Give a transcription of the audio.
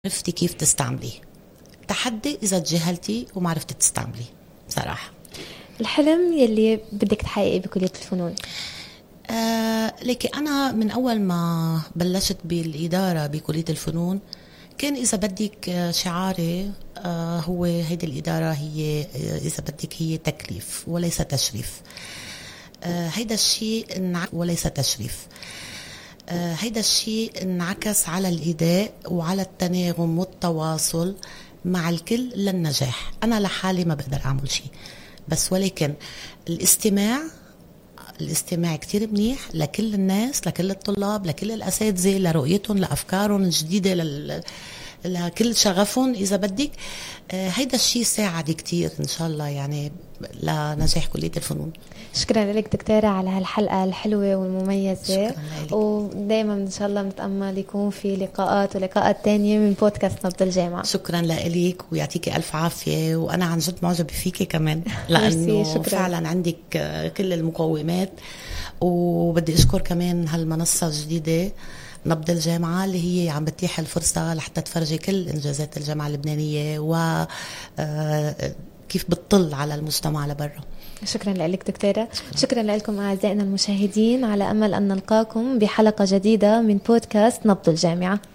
عرفتي كيف تستعمليه. تحدي إذا تجاهلتي وما عرفتي تستعمليه بصراحة. الحلم يلي بدك تحققيه بكلية الفنون؟ لكن أنا من أول ما بلشت بالإدارة بكلية الفنون كان إذا بدك شعاري هو هيدي الإدارة هي إذا بدك هي تكليف وليس تشريف. هيدا الشيء وليس تشريف. هيدا الشيء انعكس على الإداء وعلى التناغم والتواصل مع الكل للنجاح. أنا لحالي ما بقدر أعمل شيء، بس ولكن الاستماع كتير منيح لكل الناس، لكل الطلاب، لكل الأساتذة، لرؤيتهم، لأفكارهم الجديدة، لكل شغفهم إذا بدك. هيدا الشيء ساعد كتير إن شاء الله يعني لنجاح كلية الفنون. شكرا لك دكتورة على هالحلقة الحلوة والمميزة. شكرا لك. ودايما إن شاء الله بنتأمل يكون في لقاءات تانية من بودكاست نبض الجامعة. شكرا لك ويعطيكي ألف عافية، وأنا عن جد معجبة فيكي كمان لأنه فعلا عندك كل المقومات. وبدي أشكر كمان هالمنصة الجديدة نبض الجامعة اللي هي عم بتيح الفرصة لحتى تفرجي كل إنجازات الجامعة اللبنانية وكيف بتطل على المجتمع لبرا. شكرا لك دكتورة. شكرا لكم أعزائنا المشاهدين، على أمل أن نلقاكم بحلقة جديدة من بودكاست نبض الجامعة.